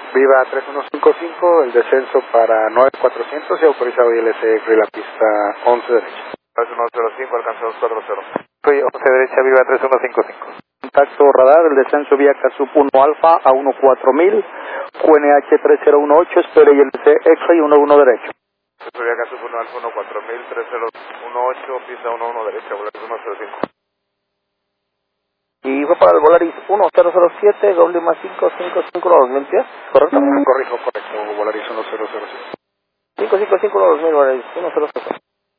Viva 3155, el descenso para 9400 y autorizado ILC la pista 11 derecha. 3105, alcanza 240. Soy 11 derecha, Viva 3155. Contacto radar, el descenso vía CASUP 1 Alfa a 14000, QNH 3018, espere ILC X-Ray 11 derecho. Subía acá sub 1 alfa 14000, 3018, pista 11 derecha, Volaris 105. Y fue para el Volaris 1007, doble más 5551 pies, ¿correcto? Correcto, Volaris 1007. 5551 Volaris 1007.